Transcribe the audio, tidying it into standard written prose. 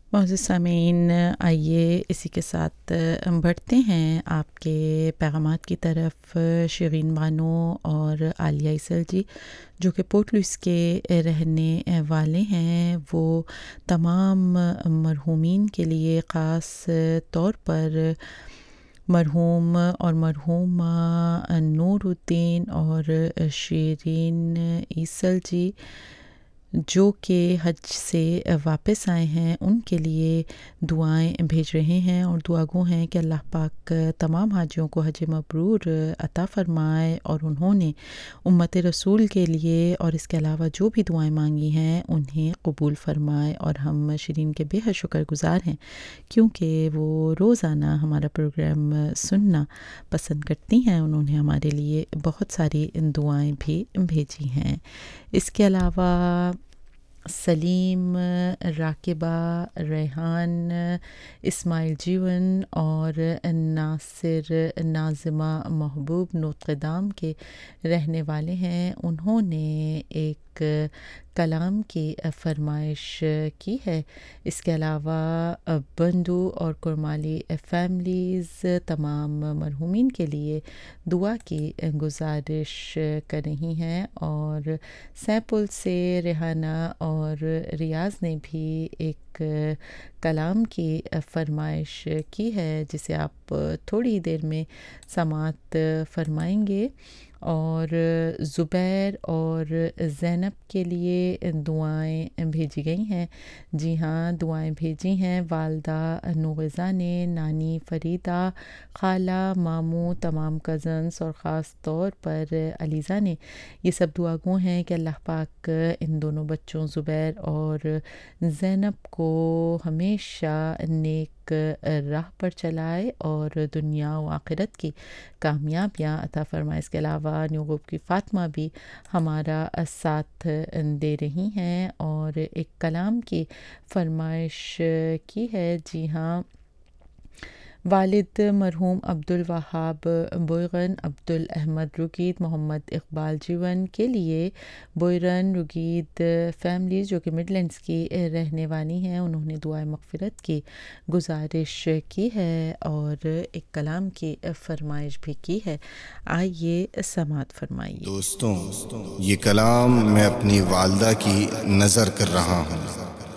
معزز سامعین، آئیے اسی کے ساتھ بڑھتے ہیں آپ کے پیغامات کی طرف۔ شیرین بانو اور عالیہ عیسل جی جو کہ پورٹ لوئس کے رہنے والے ہیں، وہ تمام مرحومین کے لیے خاص طور پر مرحوم اور مرحومہ نور الدین اور شیرین عیسل جی جو کہ حج سے واپس آئے ہیں، ان کے لیے دعائیں بھیج رہے ہیں اور دعا گو ہیں کہ اللہ پاک تمام حاجیوں کو حج مبرور عطا فرمائے، اور انہوں نے امت رسول کے لیے اور اس کے علاوہ جو بھی دعائیں مانگی ہیں انہیں قبول فرمائے۔ اور ہم شیرین کے بے حد شکر گزار ہیں کیونکہ وہ روزانہ ہمارا پروگرام سننا پسند کرتی ہیں، انہوں نے ہمارے لیے بہت ساری دعائیں بھی بھیجی ہیں۔ اس کے علاوہ سلیم، راکبہ، ریحان، اسماعیل جیون اور ناصر ناظمہ محبوب نوتقے دام کے رہنے والے ہیں، انہوں نے ایک کلام کی فرمائش کی ہے۔ اس کے علاوہ بندو اور کرمالی فیملیز تمام مرحومین کے لیے دعا کی گزارش کر رہی ہیں، اور سیپل سے ریحانہ اور ریاض نے بھی ایک کلام کی فرمائش کی ہے جسے آپ تھوڑی دیر میں سماعت فرمائیں گے۔ اور زبیر اور زینب کے لیے دعائیں بھیجی گئی ہیں۔ جی ہاں، دعائیں بھیجی ہیں والدہ نوغزہ نے، نانی فریدہ، خالہ، ماموں، تمام کزنس اور خاص طور پر علیزہ نے۔ یہ سب دعا گو ہیں کہ اللہ پاک ان دونوں بچوں زبیر اور زینب کو ہمیشہ نیک راہ پر چلائے اور دنیا و آخرت کی کامیابیاں عطا فرمائے۔ اس کے علاوہ نیو ہوپ کی فاطمہ بھی ہمارا ساتھ دے رہی ہیں اور ایک کلام کی فرمائش کی ہے۔ جی ہاں، والد مرحوم عبدالوہاب بوئرن، عبدالاحمد رگید، محمد اقبال جیون کے لیے بوئرن رگید فیملیز جو کہ مڈلینڈز کی رہنے والی ہیں، انہوں نے دعائے مغفرت کی گزارش کی ہے اور ایک کلام کی فرمائش بھی کی ہے۔ آئیے سماعت فرمائیے۔ دوستوں، یہ کلام میں اپنی والدہ کی نظر کر رہا ہوں۔